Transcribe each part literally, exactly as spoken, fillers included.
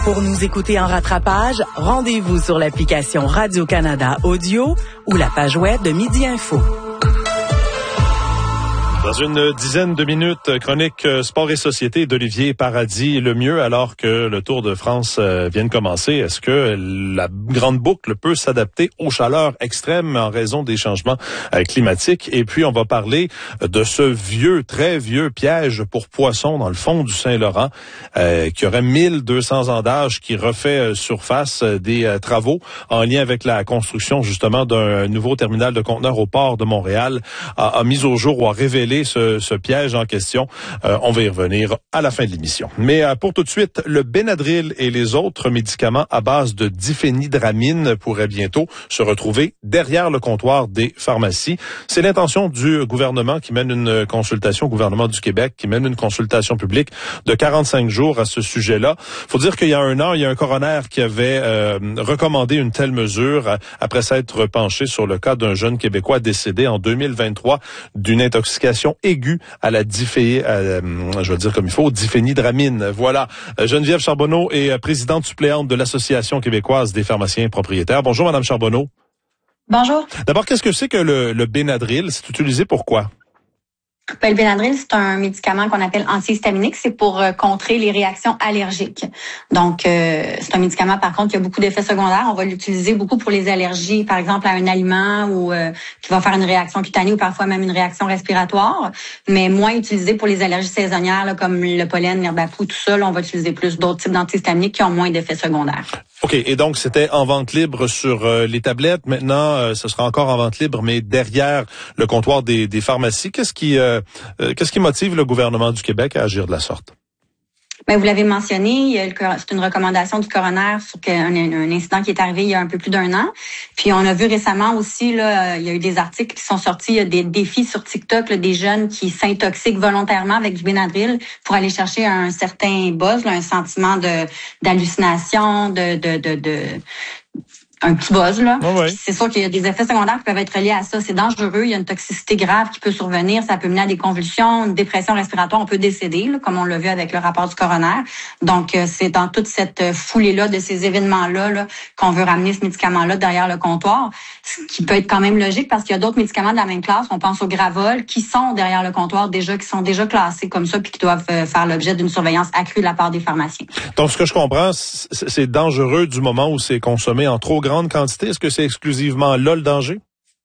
Pour nous écouter en rattrapage, rendez-vous sur l'application Radio-Canada Audio ou la page web de Midi Info. Dans une dizaine de minutes, chronique sport et société d'Olivier Paradis Lemieux, alors que le Tour de France vient de commencer. Est-ce que la grande boucle peut s'adapter aux chaleurs extrêmes en raison des changements climatiques? Et puis, on va parler de ce vieux, très vieux piège pour poissons dans le fond du Saint-Laurent, euh, qui aurait mille deux cents ans d'âge, qui refait surface des euh, travaux en lien avec la construction, justement, d'un nouveau terminal de conteneurs au port de Montréal, a, a mis au jour ou a révélé Ce, ce piège en question. Euh, on va y revenir à la fin de l'émission. Mais euh, pour tout de suite, le Benadryl et les autres médicaments à base de diphénhydramine pourraient bientôt se retrouver derrière le comptoir des pharmacies. C'est l'intention du gouvernement qui mène une consultation, au gouvernement du Québec, qui mène une consultation publique de quarante-cinq jours à ce sujet-là. Faut dire qu'il y a un an, il y a un coroner qui avait euh, recommandé une telle mesure après s'être penché sur le cas d'un jeune Québécois décédé en deux mille vingt-trois d'une intoxication aiguë à la diphé, euh, je vais dire comme il faut, diphénhydramine. Voilà. Geneviève Charbonneau est présidente suppléante de l'Association québécoise des pharmaciens propriétaires. Bonjour, Madame Charbonneau. Bonjour. D'abord, qu'est-ce que c'est que le, le Benadryl? C'est utilisé pour quoi? Ben, le Benadryl, c'est un médicament qu'on appelle antihistaminique. C'est pour euh, contrer les réactions allergiques. Donc, euh, c'est un médicament, par contre, qui a beaucoup d'effets secondaires. On va l'utiliser beaucoup pour les allergies, par exemple, à un aliment ou euh, qui va faire une réaction cutanée ou parfois même une réaction respiratoire, mais moins utilisé pour les allergies saisonnières, là, comme le pollen, l'herbe à poux, tout ça. Là, on va utiliser plus d'autres types d'antihistaminiques qui ont moins d'effets secondaires. OK. Et donc, c'était en vente libre sur euh, les tablettes. Maintenant, euh, ce sera encore en vente libre, mais derrière le comptoir des, des pharmacies. Qu'est-ce qui, euh, euh, qu'est-ce qui motive le gouvernement du Québec à agir de la sorte? Ben, vous l'avez mentionné, c'est une recommandation du coroner sur un, un incident qui est arrivé il y a un peu plus d'un an. Puis on a vu récemment aussi, là, il y a eu des articles qui sont sortis, il y a des défis sur TikTok, là, des jeunes qui s'intoxiquent volontairement avec du Benadryl pour aller chercher un certain buzz, là, un sentiment de d'hallucination, de de de, de un petit buzz, là. Oh oui. C'est sûr qu'il y a des effets secondaires qui peuvent être liés à ça. C'est dangereux. Il y a une toxicité grave qui peut survenir. Ça peut mener à des convulsions, une dépression respiratoire. On peut décéder, là, comme on l'a vu avec le rapport du coroner. Donc, euh, c'est dans toute cette foulée-là de ces événements-là là, qu'on veut ramener ce médicament-là derrière le comptoir. Ce qui peut être quand même logique parce qu'il y a d'autres médicaments de la même classe. On pense au Gravol qui sont derrière le comptoir déjà, qui sont déjà classés comme ça puis qui doivent euh, faire l'objet d'une surveillance accrue de la part des pharmaciens. Donc, ce que je comprends, c'est dangereux du moment où c'est consommé en trop grande quantité. Est-ce que c'est exclusivement là le danger?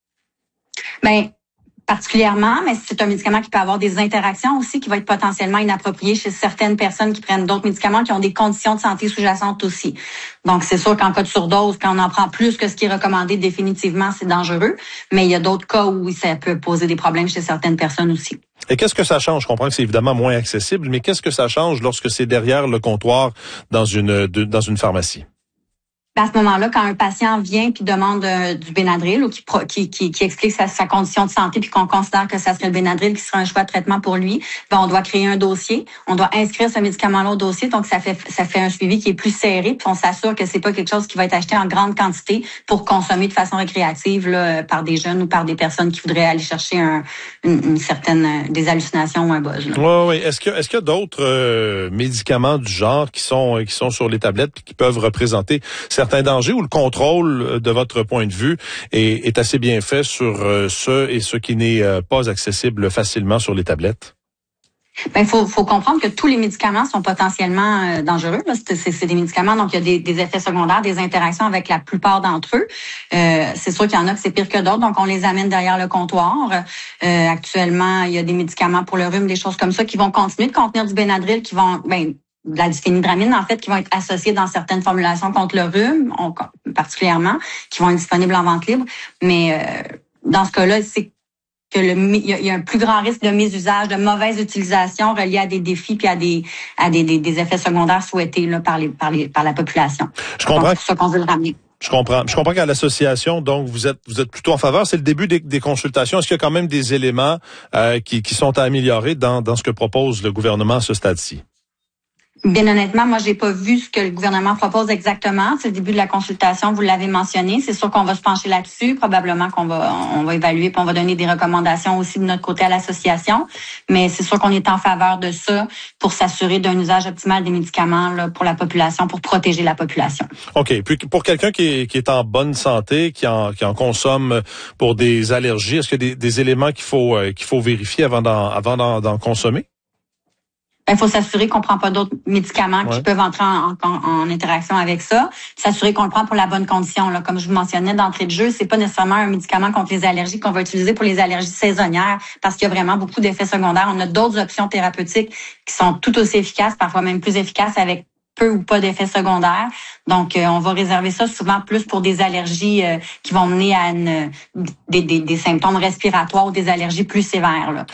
Ben, particulièrement, mais c'est un médicament qui peut avoir des interactions aussi qui va être potentiellement inapproprié chez certaines personnes qui prennent d'autres médicaments qui ont des conditions de santé sous-jacentes aussi. Donc, c'est sûr qu'en cas de surdose, quand on en prend plus que ce qui est recommandé, définitivement, c'est dangereux. Mais il y a d'autres cas où ça peut poser des problèmes chez certaines personnes aussi. Et qu'est-ce que ça change? Je comprends que c'est évidemment moins accessible, mais qu'est-ce que ça change lorsque c'est derrière le comptoir dans une, de, dans une pharmacie? À ce moment-là, quand un patient vient puis demande euh, du Benadryl ou qui, pro, qui, qui, qui explique sa, sa condition de santé puis qu'on considère que ça serait le Benadryl qui sera un choix de traitement pour lui, ben on doit créer un dossier, on doit inscrire ce médicament-là au dossier, donc ça fait ça fait un suivi qui est plus serré puis on s'assure que c'est pas quelque chose qui va être acheté en grande quantité pour consommer de façon récréative là, par des jeunes ou par des personnes qui voudraient aller chercher un, une, une certaine des hallucinations ou un buzz. Oui, oui. Est-ce que est-ce qu'il y a d'autres euh, médicaments du genre qui sont qui sont sur les tablettes puis qui peuvent représenter certains dangers ou le contrôle de votre point de vue est, est assez bien fait sur euh, ce et ce qui n'est euh, pas accessible facilement sur les tablettes? Ben, faut, faut comprendre que tous les médicaments sont potentiellement euh, dangereux. C'est, c'est, c'est des médicaments, donc il y a des, des effets secondaires, des interactions avec la plupart d'entre eux. Euh, c'est sûr qu'il y en a que c'est pire que d'autres, donc on les amène derrière le comptoir. Euh, actuellement, il y a des médicaments pour le rhume, des choses comme ça, qui vont continuer de contenir du Benadryl, qui vont, ben, de la diphénhydramine, en fait, qui vont être associées dans certaines formulations contre le rhume, on, particulièrement, qui vont être disponibles en vente libre. Mais euh, dans ce cas-là, c'est que le il y, y a un plus grand risque de mésusage, de mauvaise utilisation reliée à des défis puis à des à des, des, des effets secondaires souhaités là, par les par les par la population. Je comprends. C'est ça qu'on veut le ramener. Je comprends. Je comprends qu'à l'association, donc vous êtes vous êtes plutôt en faveur. C'est le début des, des consultations. Est-ce qu'il y a quand même des éléments euh, qui, qui sont à améliorer dans dans ce que propose le gouvernement à ce stade-ci? Bien honnêtement, moi, j'ai pas vu ce que le gouvernement propose exactement. C'est le début de la consultation, vous l'avez mentionné. C'est sûr qu'on va se pencher là-dessus. Probablement qu'on va on va évaluer puis on va donner des recommandations aussi de notre côté à l'association. Mais c'est sûr qu'on est en faveur de ça pour s'assurer d'un usage optimal des médicaments là, pour la population, pour protéger la population. OK. Puis pour quelqu'un qui est, qui est en bonne santé, qui en, qui en consomme pour des allergies, est-ce qu'il y a des, des éléments qu'il faut, euh, qu'il faut vérifier avant d'en, avant d'en, d'en consommer? Il faut s'assurer qu'on prend pas d'autres médicaments ouais. qui peuvent entrer en, en, en interaction avec ça. S'assurer qu'on le prend pour la bonne condition. Là. Comme je vous mentionnais d'entrée de jeu, c'est pas nécessairement un médicament contre les allergies qu'on va utiliser pour les allergies saisonnières parce qu'il y a vraiment beaucoup d'effets secondaires. On a d'autres options thérapeutiques qui sont tout aussi efficaces, parfois même plus efficaces avec peu ou pas d'effets secondaires. Donc, euh, on va réserver ça souvent plus pour des allergies euh, qui vont mener à une, des, des, des symptômes respiratoires ou des allergies plus sévères. Là.